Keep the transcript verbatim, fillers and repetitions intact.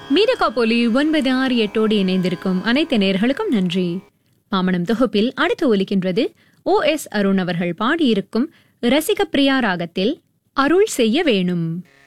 மீரகா போலி ஒன்பது ஆறு எட்டோடு இணைந்திருக்கும் அனைத்து நேயர்களுக்கும் நன்றி. பாமணம் தொகுப்பில் அடுத்து ஒலிக்கின்றது ஓ எஸ் அருண் அவர்கள் பாடியிருக்கும் ரசிக பிரியா ராகத்தில் அருள் செய்ய வேணும்.